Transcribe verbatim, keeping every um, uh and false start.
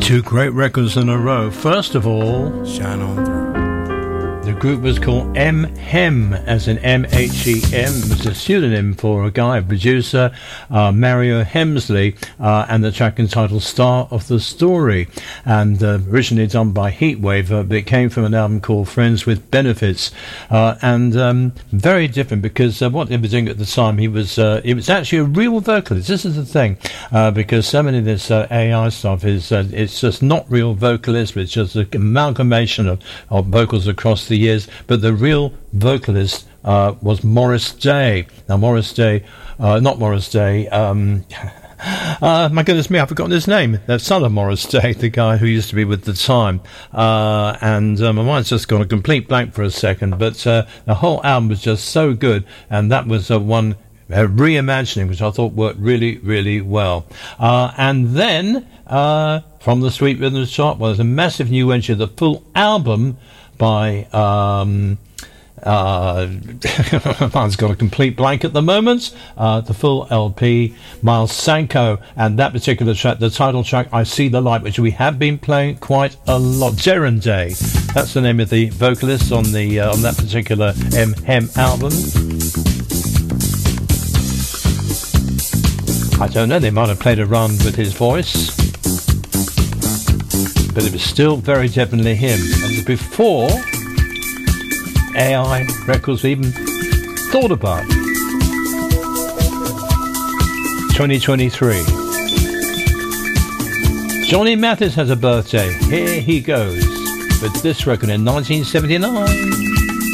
Two great records in a row. First of all, Shine On Through. The group was called M Hem, as in M H E M. It was a pseudonym for a guy, a producer, uh, Mario Hemsley, uh, and the track entitled Star of the Story. And uh, originally done by Heatwave, uh, but it came from an album called Friends with Benefits. Uh, and um, very different, because uh, what they were doing at the time, he was uh, he was actually a real vocalist. This is the thing, uh, because so many of this uh, A I stuff is uh, it's just not real vocalists, but it's just an amalgamation of, of vocals across the years. But the real vocalist uh, was Morris Day. Now, Morris Day, uh, not Morris Day, um, uh, my goodness me, I've forgotten his name. The son of Morris Day, the guy who used to be with The Time. Uh, and uh, my mind's just gone a complete blank for a second. But uh, the whole album was just so good. And that was uh, one uh, reimagining, which I thought worked really, really well. Uh, and then, uh, from the Sweet Rhythms chart, well, there's a massive new entry, the full album by um uh mine's got a complete blank at the moment, uh the full L P, Miles Sanko, and that particular track, the title track, I See the Light, which we have been playing quite a lot. Jaren Day, that's the name of the vocalist on the uh, on that particular M Hem album. I don't know, they might have played around with his voice, but it was still very definitely him. And before A I records were even thought about. twenty twenty-three. Johnny Mathis has a birthday. Here he goes with this record in nineteen seventy-nine.